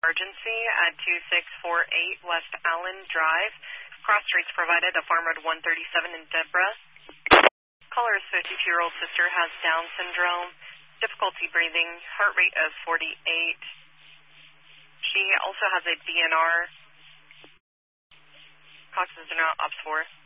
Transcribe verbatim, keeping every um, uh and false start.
Emergency at two six four eight West Allen Drive. Cross streets provided to Farm Road one thirty-seven in Deborah. Caller's fifty-two-year-old sister has Down syndrome, difficulty breathing, heart rate of forty-eight. She also has a D N R. Cox is not ops four.